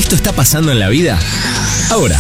Esto está pasando en la vida ahora.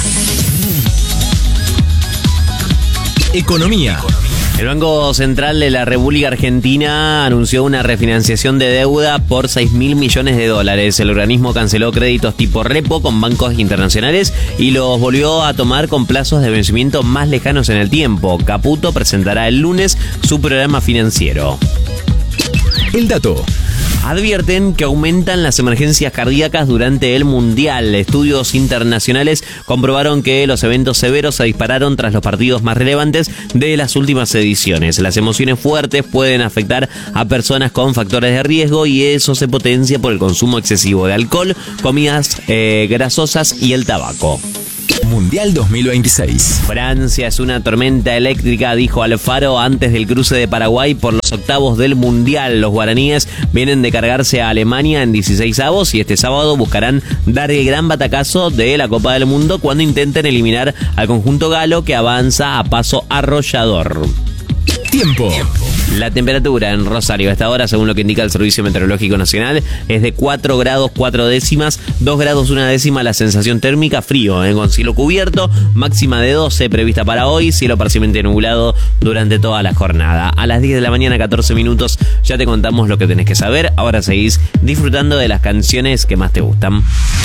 Economía. El Banco Central de la República Argentina anunció una refinanciación de deuda por $6.000 millones. El organismo canceló créditos tipo repo con bancos internacionales y los volvió a tomar con plazos de vencimiento más lejanos en el tiempo. Caputo presentará el lunes su programa financiero. El dato. Advierten que aumentan las emergencias cardíacas durante el Mundial. Estudios internacionales comprobaron que los eventos severos se dispararon tras los partidos más relevantes de las últimas ediciones. Las emociones fuertes pueden afectar a personas con factores de riesgo y eso se potencia por el consumo excesivo de alcohol, comidas grasosas y el tabaco. Mundial 2026. Francia es una tormenta eléctrica, dijo Alfaro antes del cruce de Paraguay por los octavos del Mundial. Los guaraníes vienen de cargarse a Alemania en 16avos y este sábado buscarán dar el gran batacazo de la Copa del Mundo cuando intenten eliminar al conjunto galo que avanza a paso arrollador. Tiempo. La temperatura en Rosario a esta hora, según lo que indica el Servicio Meteorológico Nacional, es de 4 grados 4 décimas, 2 grados 1 décima la sensación térmica, frío, con cielo cubierto, máxima de 12 prevista para hoy, cielo parcialmente nublado durante toda la jornada. A las 10 de la mañana, 14 minutos, ya te contamos lo que tenés que saber. Ahora seguís disfrutando de las canciones que más te gustan.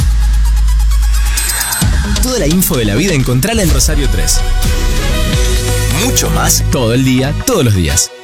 Toda la info de la vida encontrala en Rosario 3. Mucho más todo el día, todos los días.